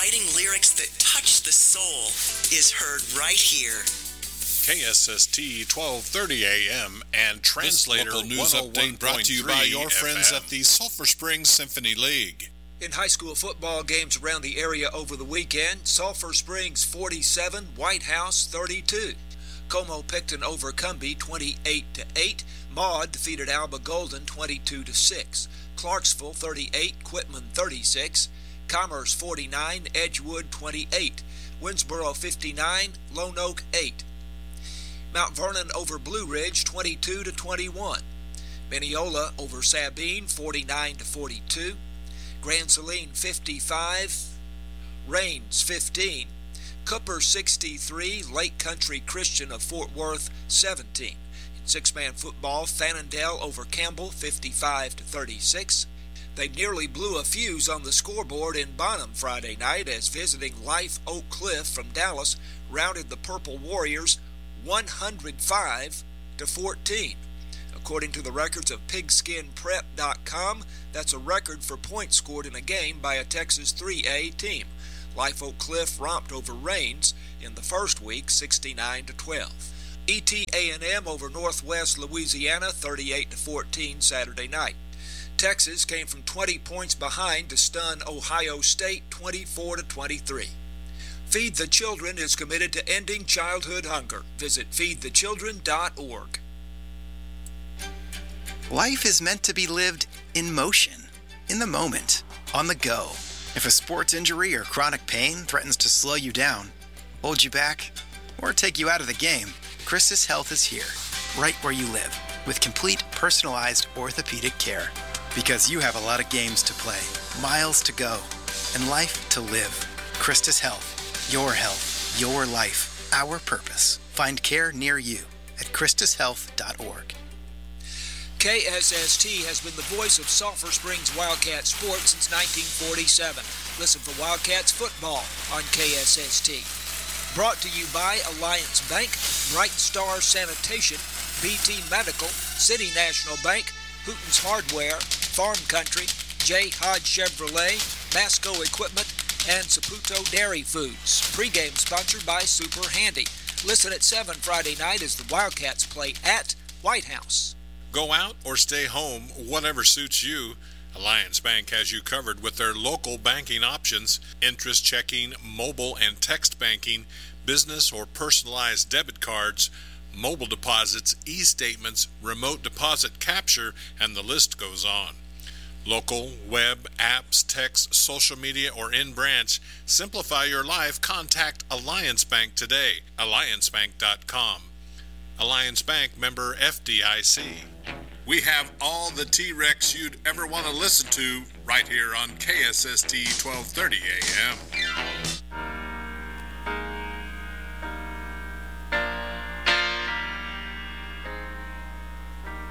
writing lyrics that touch the soul is heard right here. KSST 1230 AM and Translator this local news update brought to you by your friends FM. at the Sulphur Springs Symphony League. In high school football games around the area over the weekend, Sulphur Springs 47, White House 32. Como Picton over Cumbie 28-8. Maud defeated Alba Golden 22-6. Clarksville 38, Quitman 36. Commerce 49, Edgewood 28. Winsboro 59, Lone Oak 8. Mount Vernon over Blue Ridge 22-21. Mineola over Sabine 49-42. Grand Saline 55, Rains 15. Cooper 63, Lake Country Christian of Fort Worth 17. In six-man football, Fannondale over Campbell 55-36. They nearly blew a fuse on the scoreboard in Bonham Friday night as visiting Life Oak Cliff from Dallas routed the Purple Warriors 105-14. According to the records of pigskinprep.com, that's a record for points scored in a game by a Texas 3A team. Life Oak Cliff romped over Rains in the first week 69-12. ET-A&M over Northwest Louisiana 38-14 Saturday night. Texas came from 20 points behind to stun Ohio State 24-23. Feed the Children is committed to ending childhood hunger. Visit feedthechildren.org. Life is meant to be lived in motion, in the moment, on the go. If a sports injury or chronic pain threatens to slow you down, hold you back, or take you out of the game, Christus Health is here, right where you live, with complete personalized orthopedic care. Because you have a lot of games to play, miles to go, and life to live. Christus Health. Your health, your life, our purpose. Find care near you at ChristusHealth.org. KSST has been the voice of Sulphur Springs Wildcat sports since 1947. Listen for Wildcats football on KSST. Brought to you by Alliance Bank, Bright Star Sanitation, BT Medical, City National Bank, Hooten's Hardware, Farm Country, J. Hodge Chevrolet, Masco Equipment, and Saputo Dairy Foods. Pre-game sponsored by Super Handy. Listen at 7 Friday night as the Wildcats play at White House. Go out or stay home, whatever suits you. Alliance Bank has you covered with their local banking options, interest checking, mobile and text banking, business or personalized debit cards, mobile deposits, e-statements, remote deposit capture, and the list goes on. Local, web, apps, text, social media, or in-branch. Simplify your life. Contact Alliance Bank today. AllianceBank.com. Alliance Bank, member FDIC. We have all the T-Rex you'd ever want to listen to right here on KSST 1230 AM.